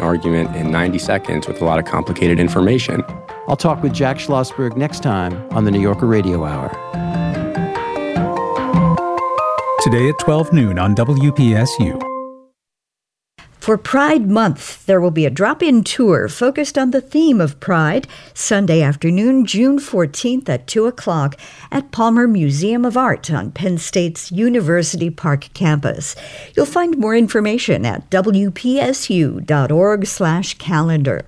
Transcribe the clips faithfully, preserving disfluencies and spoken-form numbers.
argument in ninety seconds with a lot of complicated information. I'll talk with Jack Schlossberg next time on the New Yorker Radio Hour. Today at twelve noon on W P S U. For Pride Month, there will be a drop-in tour focused on the theme of Pride, Sunday afternoon, June fourteenth at two o'clock at Palmer Museum of Art on Penn State's University Park campus. You'll find more information at W P S U dot org slash calendar.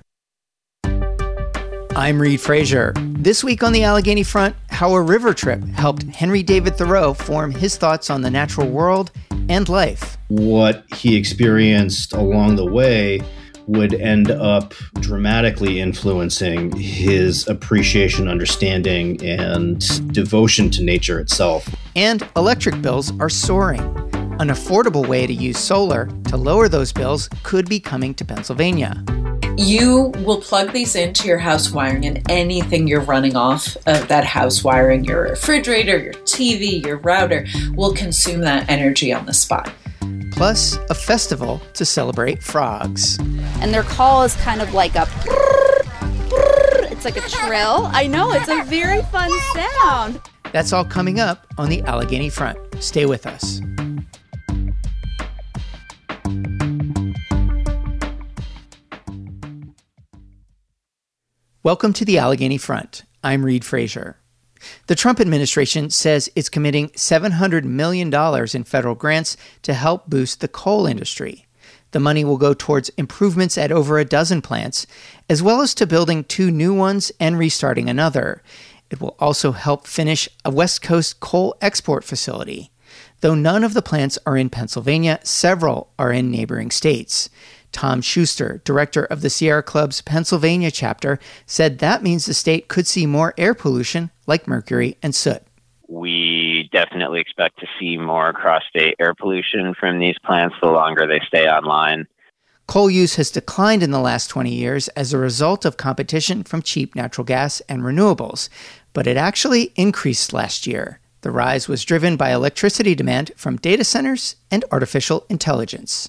I'm Reed Frazier. This week on the Allegheny Front, how a river trip helped Henry David Thoreau form his thoughts on the natural world and life. What he experienced along the way would end up dramatically influencing his appreciation, understanding, and devotion to nature itself. And electric bills are soaring. An affordable way to use solar to lower those bills could be coming to Pennsylvania. You will plug these into your house wiring, and anything you're running off of that house wiring, your refrigerator, your T V, your router, will consume that energy on the spot. Plus, a festival to celebrate frogs. And their call is kind of like a... It's like a trill. I know, it's a very fun sound. That's all coming up on the Allegheny Front. Stay with us. Welcome to the Allegheny Front. I'm Reed Frazier. The Trump administration says it's committing seven hundred million dollars in federal grants to help boost the coal industry. The money will go towards improvements at over a dozen plants, as well as to building two new ones and restarting another. It will also help finish a West Coast coal export facility. Though none of the plants are in Pennsylvania, several are in neighboring states. Tom Schuster, director of the Sierra Club's Pennsylvania chapter, said that means the state could see more air pollution like mercury and soot. We definitely expect to see more cross-state air pollution from these plants the longer they stay online. Coal use has declined in the last twenty years as a result of competition from cheap natural gas and renewables, but it actually increased last year. The rise was driven by electricity demand from data centers and artificial intelligence.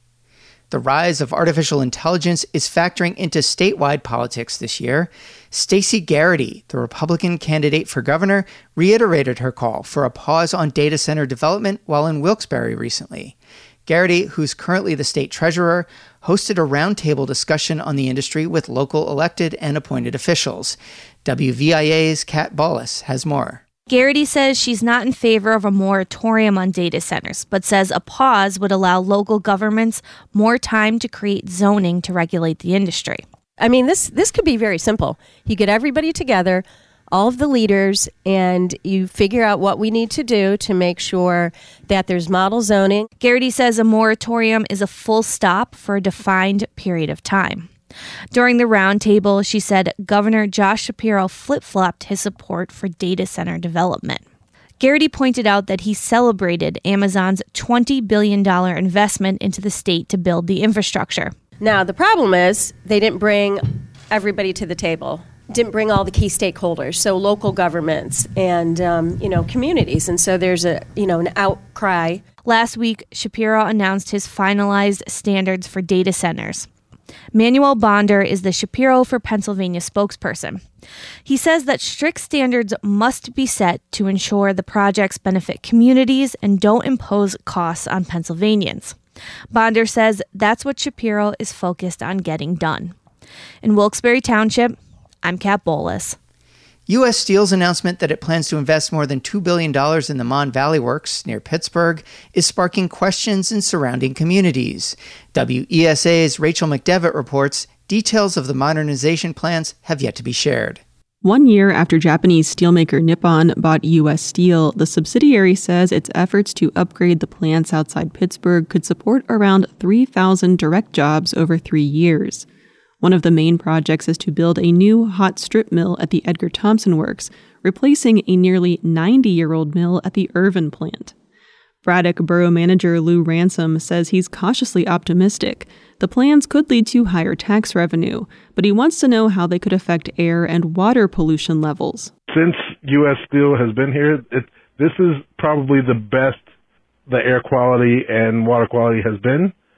The rise of artificial intelligence is factoring into statewide politics this year. Stacey Garrity, the Republican candidate for governor, reiterated her call for a pause on data center development while in Wilkes-Barre recently. Garrity, who's currently the state treasurer, hosted a roundtable discussion on the industry with local elected and appointed officials. W V I A's Kat Bolles has more. Garrity says she's not in favor of a moratorium on data centers, but says a pause would allow local governments more time to create zoning to regulate the industry. I mean, this this could be very simple. You get everybody together, all of the leaders, and you figure out what we need to do to make sure that there's model zoning. Garrity says a moratorium is a full stop for a defined period of time. During the roundtable, she said Governor Josh Shapiro flip-flopped his support for data center development. Garrity pointed out that he celebrated Amazon's twenty billion dollars investment into the state to build the infrastructure. Now, the problem is they didn't bring everybody to the table, didn't bring all the key stakeholders, so local governments and, um, you know, communities. And so there's a, you know, an outcry. Last week, Shapiro announced his finalized standards for data centers. Manuel Bonder is the Shapiro for Pennsylvania spokesperson. He says that strict standards must be set to ensure the projects benefit communities and don't impose costs on Pennsylvanians. Bonder says that's what Shapiro is focused on getting done. In Wilkes-Barre Township, I'm Kat Bolles. U S Steel's announcement that it plans to invest more than two billion dollars in the Mon Valley Works near Pittsburgh is sparking questions in surrounding communities. W E S A's Rachel McDevitt reports details of the modernization plans have yet to be shared. One year after Japanese steelmaker Nippon bought U S Steel, the subsidiary says its efforts to upgrade the plants outside Pittsburgh could support around three thousand direct jobs over three years. One of the main projects is to build a new hot strip mill at the Edgar Thomson Works, replacing a nearly ninety-year-old mill at the Irvin plant. Braddock Borough Manager Lou Ransom says he's cautiously optimistic. The plans could lead to higher tax revenue, but he wants to know how they could affect air and water pollution levels. Since U S Steel has been here, it, this is probably the best the air quality and water quality has been.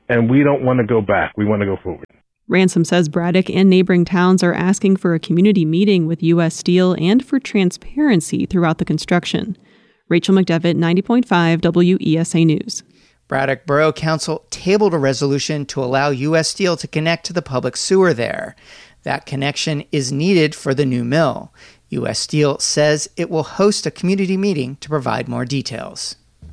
and we don't want to go back. We want to go forward. Ransom says Braddock and neighboring towns are asking for a community meeting with U S Steel and for transparency throughout the construction. Rachel McDevitt, ninety point five W E S A News. Braddock Borough Council tabled a resolution to allow U S Steel to connect to the public sewer there. That connection is needed for the new mill. U S Steel says it will host a community meeting to provide more details.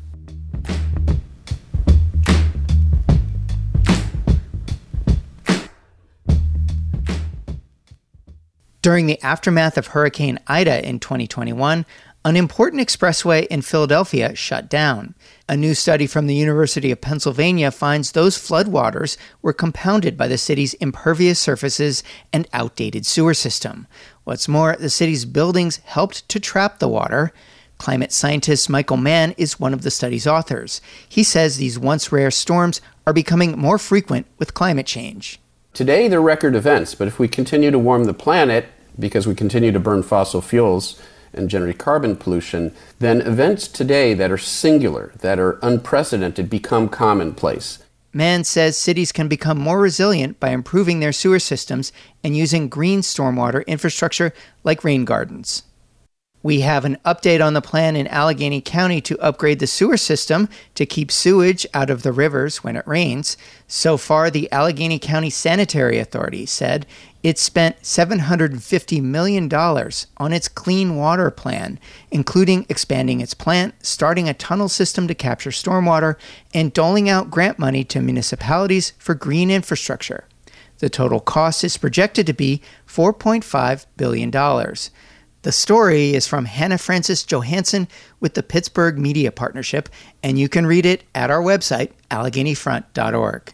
During the aftermath of Hurricane Ida in twenty twenty-one, an important expressway in Philadelphia shut down. A new study from the University of Pennsylvania finds those floodwaters were compounded by the city's impervious surfaces and outdated sewer system. What's more, the city's buildings helped to trap the water. Climate scientist Michael Mann is one of the study's authors. He says these once rare storms are becoming more frequent with climate change. Today, they're record events, but if we continue to warm the planet, because we continue to burn fossil fuels and generate carbon pollution, then events today that are singular, that are unprecedented, become commonplace. Mann says cities can become more resilient by improving their sewer systems and using green stormwater infrastructure like rain gardens. We have an update on the plan in Allegheny County to upgrade the sewer system to keep sewage out of the rivers when it rains. So far, the Allegheny County Sanitary Authority said it spent seven hundred fifty million dollars on its clean water plan, including expanding its plant, starting a tunnel system to capture stormwater, and doling out grant money to municipalities for green infrastructure. The total cost is projected to be four point five billion dollars. The story is from Hannah Francis Johansson with the Pittsburgh Media Partnership, and you can read it at our website, allegheny front dot org.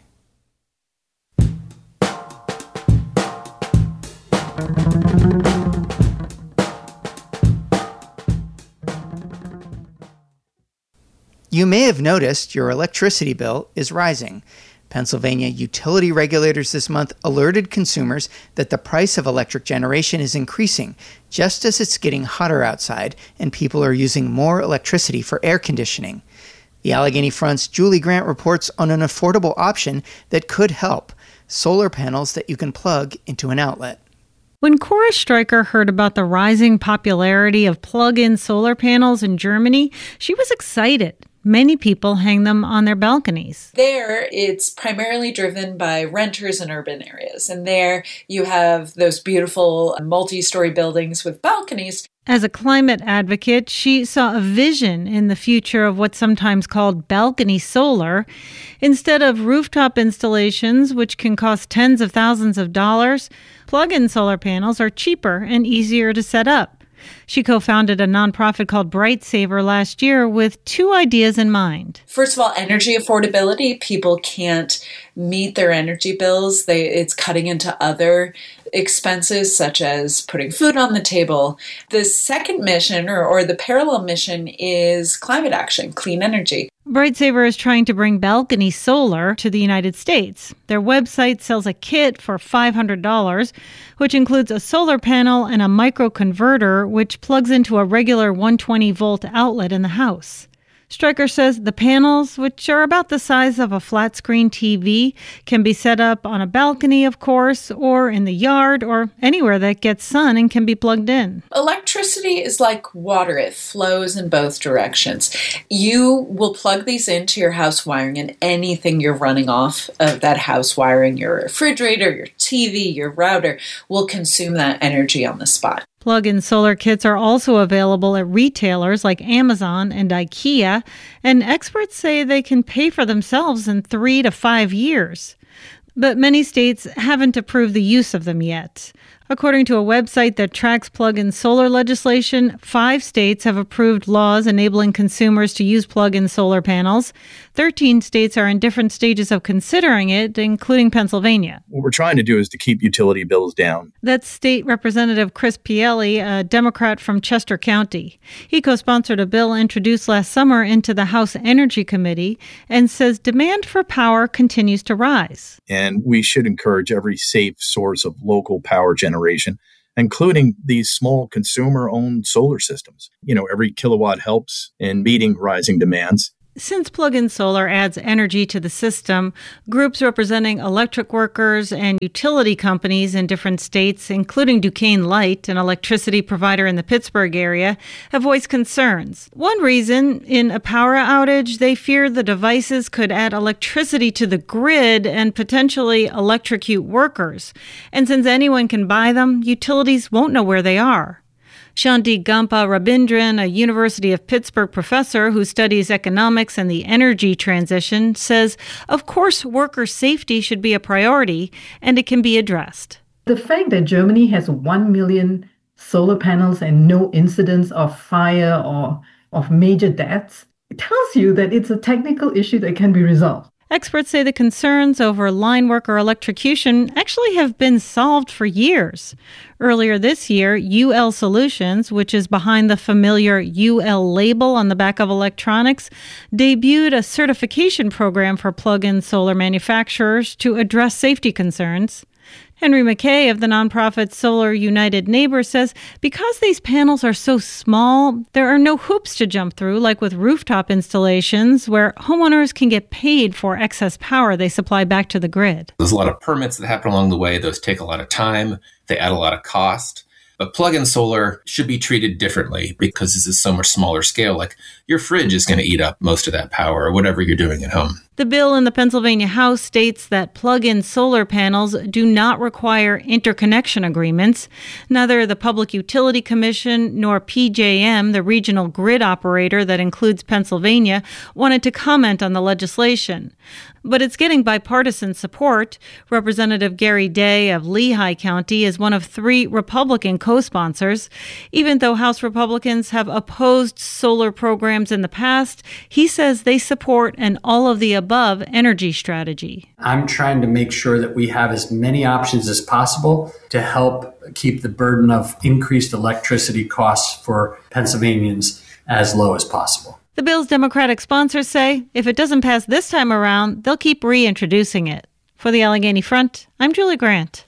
You may have noticed your electricity bill is rising. Pennsylvania utility regulators this month alerted consumers that the price of electric generation is increasing just as it's getting hotter outside and people are using more electricity for air conditioning. The Allegheny Front's Julie Grant reports on an affordable option that could help: solar panels that you can plug into an outlet. When Cora Streicher heard about the rising popularity of plug-in solar panels in Germany, she was excited. Many people hang them on their balconies. There, it's primarily driven by renters in urban areas. And there you have those beautiful multi-story buildings with balconies. As a climate advocate, she saw a vision in the future of what's sometimes called balcony solar. Instead of rooftop installations, which can cost tens of thousands of dollars, plug-in solar panels are cheaper and easier to set up. She co-founded a nonprofit called BrightSaver last year with two ideas in mind. First of all, energy affordability. People can't meet their energy bills. They, it's cutting into other expenses, such as putting food on the table. The second mission, or, or the parallel mission, is climate action, clean energy. BrightSaver is trying to bring balcony solar to the United States. Their website sells a kit for five hundred dollars, which includes a solar panel and a microconverter, which plugs into a regular one hundred twenty volt outlet in the house. Streicher says the panels, which are about the size of a flat-screen T V, can be set up on a balcony, of course, or in the yard, or anywhere that gets sun and can be plugged in. Electricity is like water. It flows in both directions. You will plug these into your house wiring, and anything you're running off of that house wiring, your refrigerator, your T V, your router, will consume that energy on the spot. Plug-in solar kits are also available at retailers like Amazon and IKEA, and experts say they can pay for themselves in three to five years. But many states haven't approved the use of them yet. According to a website that tracks plug-in solar legislation, five states have approved laws enabling consumers to use plug-in solar panels. Thirteen states are in different stages of considering it, including Pennsylvania. What we're trying to do is to keep utility bills down. That's State Representative Chris Pielli, a Democrat from Chester County. He co-sponsored a bill introduced last summer into the House Energy Committee and says demand for power continues to rise. And we should encourage every safe source of local power generation, including these small consumer-owned solar systems. You know, every kilowatt helps in meeting rising demands. Since plug-in solar adds energy to the system, groups representing electric workers and utility companies in different states, including Duquesne Light, an electricity provider in the Pittsburgh area, have voiced concerns. One reason, in a power outage, they fear the devices could add electricity to the grid and potentially electrocute workers. And since anyone can buy them, utilities won't know where they are. Shanti Gampa Rabindran, a University of Pittsburgh professor who studies economics and the energy transition, says, of course, worker safety should be a priority, and it can be addressed. The fact that Germany has one million solar panels and no incidents of fire or of major deaths tells you that it's a technical issue that can be resolved. Experts say the concerns over line worker electrocution actually have been solved for years. Earlier this year, U L Solutions, which is behind the familiar U L label on the back of electronics, debuted a certification program for plug-in solar manufacturers to address safety concerns. Henry McKay of the nonprofit Solar United Neighbors says because these panels are so small, there are no hoops to jump through like with rooftop installations where homeowners can get paid for excess power they supply back to the grid. There's a lot of permits that happen along the way. Those take a lot of time. They add a lot of cost. But plug-in solar should be treated differently because this is so much smaller scale. Like your fridge is going to eat up most of that power or whatever you're doing at home. The bill in the Pennsylvania House states that plug-in solar panels do not require interconnection agreements. Neither the Public Utility Commission nor P J M, the regional grid operator that includes Pennsylvania, wanted to comment on the legislation. But it's getting bipartisan support. Representative Gary Day of Lehigh County is one of three Republican co-sponsors. Even though House Republicans have opposed solar programs in the past, he says they support an all-of-the-above energy strategy. I'm trying to make sure that we have as many options as possible to help keep the burden of increased electricity costs for Pennsylvanians as low as possible. The bill's Democratic sponsors say if it doesn't pass this time around, they'll keep reintroducing it. For the Allegheny Front, I'm Julie Grant.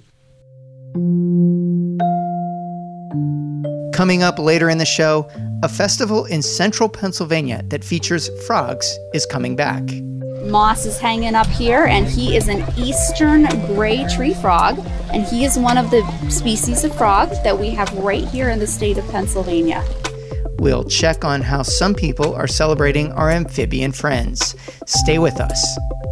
Coming up later in the show, a festival in central Pennsylvania that features frogs is coming back. Moss is hanging up here, and he is an eastern gray tree frog, and he is one of the species of frog that we have right here in the state of Pennsylvania. We'll check on how some people are celebrating our amphibian friends. Stay with us.